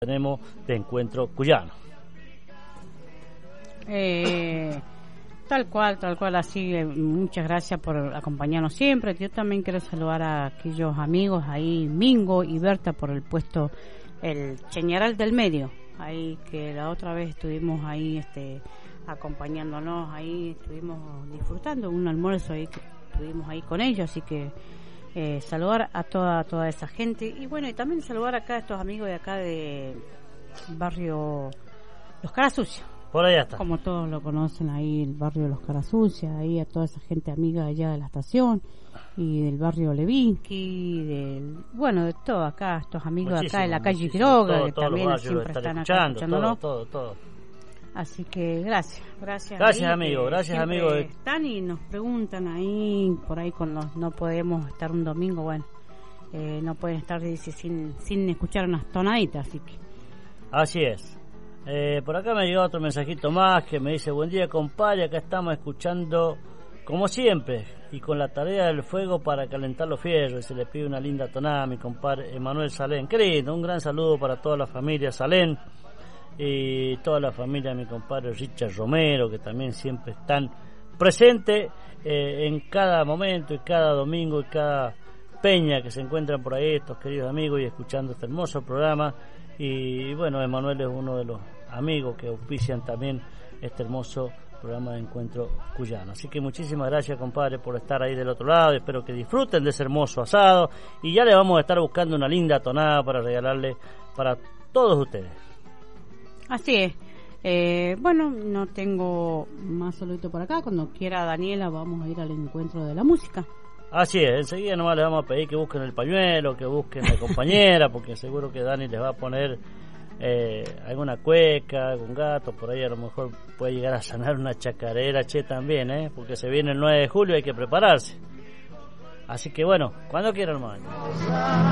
tenemos de Encuentro Cuyano. Tal cual, así, muchas gracias por acompañarnos siempre. Yo también quiero saludar a aquellos amigos ahí, Mingo y Berta, por el puesto, el Chañaral del Medio, ahí que la otra vez estuvimos ahí acompañándonos, ahí estuvimos disfrutando un almuerzo ahí que estuvimos ahí con ellos, así que saludar a toda esa gente, y bueno, y también saludar acá a estos amigos de acá de barrio Los Carasucios. Por allá está. Como todos lo conocen ahí, el barrio de Los Carasucios, ahí a toda esa gente amiga allá de la estación, y del barrio Levinsky, de todo acá, estos amigos muchísimo, acá de la calle Quiroga, que también siempre están acá escuchándonos. Todo. Así que gracias amigo, gracias amigo. Están y nos preguntan ahí, por ahí cuando no podemos estar un domingo, bueno, no pueden estar sin escuchar unas tonaditas, así que. Así es. Por acá me llegó otro mensajito más que me dice: buen día compadre, acá estamos escuchando como siempre y con la tarea del fuego para calentar los fierros. Se le pide una linda tonada a mi compadre Emanuel Salén. Querido, un gran saludo para toda la familia Salén y toda la familia de mi compadre Richard Romero, que también siempre están presentes en cada momento y cada domingo y cada peña que se encuentran por ahí estos queridos amigos y escuchando este hermoso programa. Y bueno, Emanuel es uno de los amigos que auspician también este hermoso programa de Encuentro Cuyano. Así que muchísimas gracias, compadre, por estar ahí del otro lado. Espero que disfruten de ese hermoso asado y ya le vamos a estar buscando una linda tonada para regalarle para todos ustedes. Así es. Bueno, no tengo más saludito por acá. Cuando quiera Daniela vamos a ir al encuentro de la música. Así es, enseguida nomás les vamos a pedir que busquen el pañuelo, que busquen la compañera, porque seguro que Dani les va a poner alguna cueca, algún gato, por ahí a lo mejor puede llegar a sanar una chacarera también, porque se viene el 9 de julio, hay que prepararse. Así que bueno, cuando quieran nomás.